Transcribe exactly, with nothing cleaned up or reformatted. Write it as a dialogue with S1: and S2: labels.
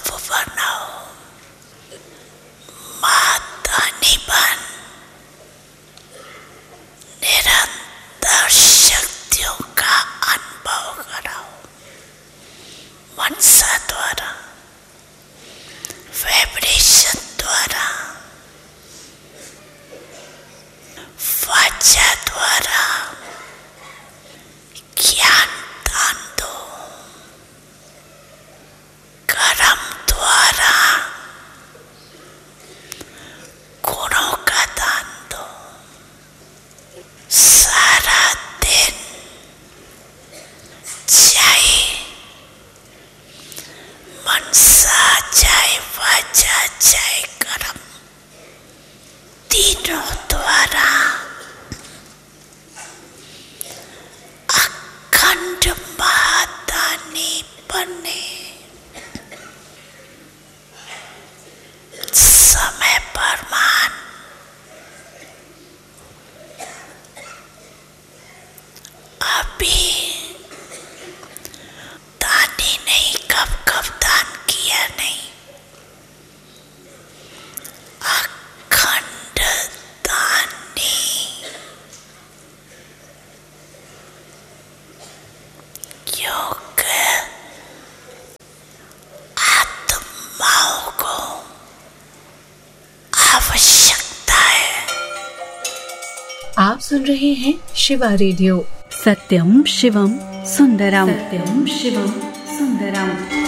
S1: बनाओ, मातानी बन, निरंतर शक्तियों का अनुभव कराओ। मनसा द्वारा, वाइब्रेशन द्वारा, वाचा द्वारा ज्ञान दान दो, कर्म द्वारा गुणों का दान दो। सारा दिन चाहे मनसा चाहे वाचा चाहे कर्म, तीनों द्वारा अखंड महादानी बने। समय प्रमाण अभी दानी नहीं, कब कब दान किया नहीं, अखंड दानी। योग आत्माओं को आवश्यकता है।
S2: आप सुन रहे हैं शिवा रेडियो।
S3: सत्यम शिवम सुंदरम।
S2: सत्यम शिवम सुंदरम।